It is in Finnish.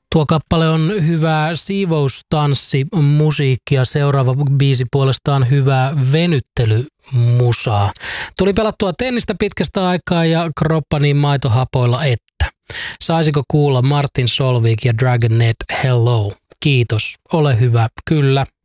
Tuo kappale on hyvää siivoustanssimusiikkia. Seuraava biisi puolestaan hyvää venyttelymusaa. Tuli pelattua tennistä pitkästä aikaa ja kroppa niin maitohapoilla että. Saisiko kuulla Martin Solveig ja Dragonette Hello? Kiitos. Ole hyvä. Kyllä.